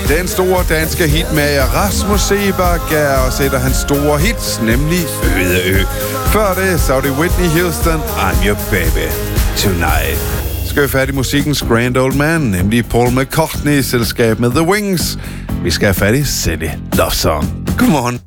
Den store danske hitmager Rasmus Seebach gav os et af hans store hits, nemlig Øde Ø. Før det, så var det Whitney Houston, I'm Your Baby Tonight. Skal vi fat i musikkens grand old man, nemlig Paul McCartney i selskab med The Wings. Vi skal have fat i Silly Love Song. Godmorgen.